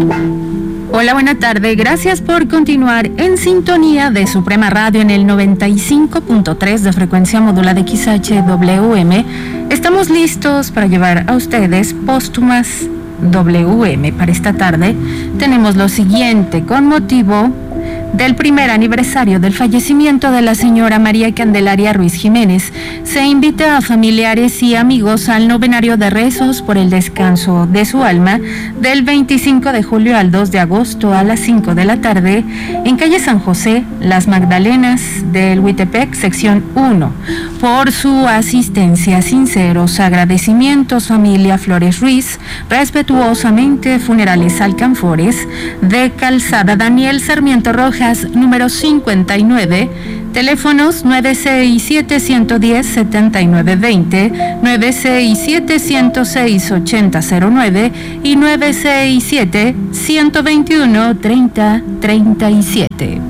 Hola, buena tarde. Gracias por continuar en sintonía de Suprema Radio en el 95.3 de frecuencia modulada XHWM. Estamos listos para llevar a ustedes Póstumas WM. Para esta tarde tenemos lo siguiente con motivo del primer aniversario del fallecimiento de la señora María Candelaria Ruiz Jiménez. Se invita a familiares y amigos al novenario de rezos por el descanso de su alma del 25 de julio al 2 de agosto a las 5 de la tarde en calle San José, Las Magdalenas del Huitepec, sección 1. Por su asistencia, sinceros agradecimientos, familia Flores Ruiz. Respetuosamente, Funerales Alcanfores, de Calzada Daniel Sarmiento Rojas, número 59, teléfonos 967-110-7920, 967-106-8009 y 967-121-3037.